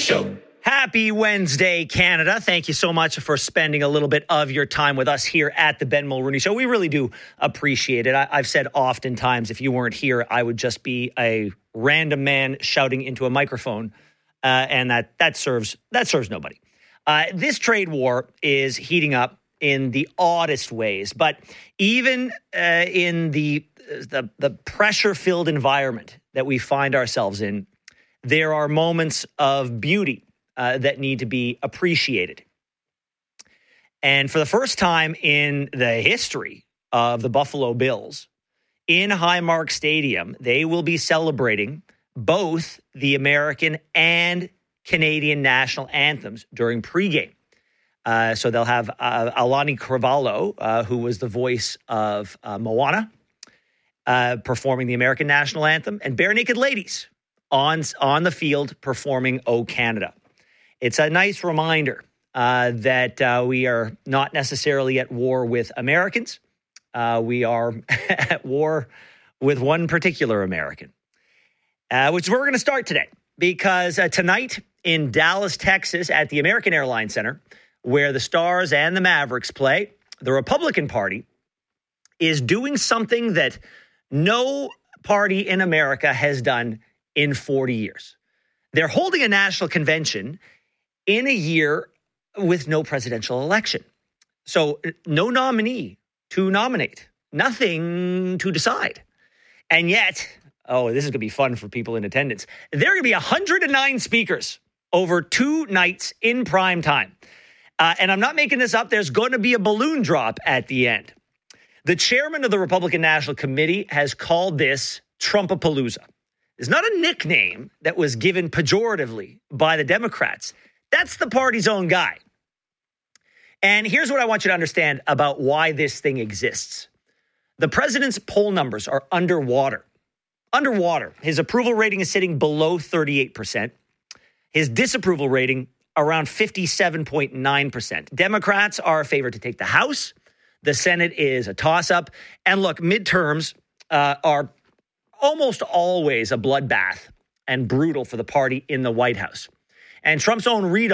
Show. Happy Wednesday, Canada. Thank you so much for spending a little bit of your time with us here at the Ben Mulroney Show. We really do appreciate it. I've said oftentimes, if you weren't here, I would just be a random man shouting into a microphone, and that serves nobody. This trade war is heating up in the oddest ways, but even in the pressure-filled environment that we find ourselves in, there are moments of beauty that need to be appreciated. And for the first time in the history of the Buffalo Bills, in Highmark Stadium, they will be celebrating both the American and Canadian national anthems during pregame. So they'll have Alani Carvalho, who was the voice of Moana, performing the American national anthem, and Bare Naked Ladies on the field performing O Canada. It's a nice reminder that we are not necessarily at war with Americans. We are at war with one particular American, which is where we're going to start today. Because tonight in Dallas, Texas, at the American Airlines Center, where the Stars and the Mavericks play, the Republican Party is doing something that no party in America has done in 40 years. They're holding a national convention in a year with no presidential election. So no nominee to nominate, nothing to decide. And yet, this is going to be fun for people in attendance. There are going to be 109 speakers over 2 nights in prime time. And I'm not making this up. There's going to be a balloon drop at the end. The chairman of the Republican National Committee has called this Trumpapalooza. It's not a nickname that was given pejoratively by the Democrats. That's the party's own guy. And here's what I want you to understand about why this thing exists. The president's poll numbers are underwater. Underwater. His approval rating is sitting below 38%. His disapproval rating around 57.9%. Democrats are favored to take the House. The Senate is a toss-up. And look, midterms are almost always a bloodbath and brutal for the party in the White House. And Trump's own read